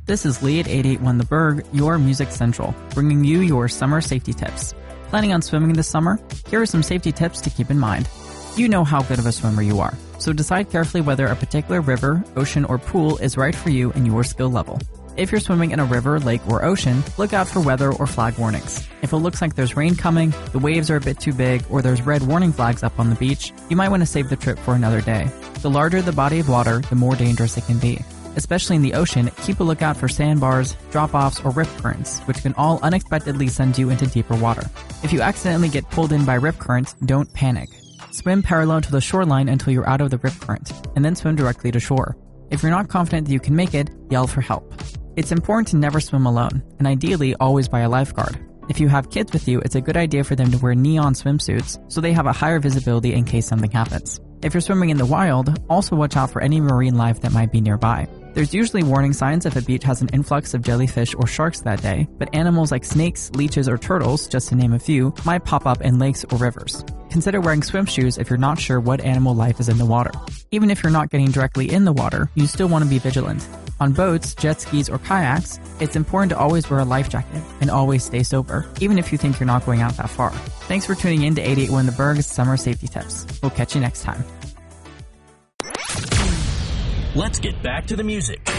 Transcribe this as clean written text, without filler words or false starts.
This is Lee at 881 The Berg, your Music Central, bringing you your summer safety tips. Planning on swimming this summer? Here are some safety tips to keep in mind. You know how good of a swimmer you are, so decide carefully whether a particular river, ocean, or pool is right for you and your skill level. If you're swimming in a river, lake, or ocean, look out for weather or flag warnings. If it looks like there's rain coming, the waves are a bit too big, or there's red warning flags up on the beach, you might want to save the trip for another day. The larger the body of water, the more dangerous it can be. Especially in the ocean, keep a lookout for sandbars, drop-offs, or rip currents, which can all unexpectedly send you into deeper water. If you accidentally get pulled in by rip currents, don't panic. Swim parallel to the shoreline until you're out of the rip current, and then swim directly to shore. If you're not confident that you can make it, yell for help. It's important to never swim alone, and ideally always by a lifeguard. If you have kids with you, it's a good idea for them to wear neon swimsuits so they have a higher visibility in case something happens. If you're swimming in the wild, also watch out for any marine life that might be nearby. There's usually warning signs if a beach has an influx of jellyfish or sharks that day, but animals like snakes, leeches, or turtles, just to name a few, might pop up in lakes or rivers. Consider wearing swim shoes if you're not sure what animal life is in the water. Even if you're not getting directly in the water, you still want to be vigilant. On boats, jet skis, or kayaks, it's important to always wear a life jacket and always stay sober, even if you think you're not going out that far. Thanks for tuning in to 881 The Berg's Summer Safety Tips. We'll catch you next time. Let's get back to the music.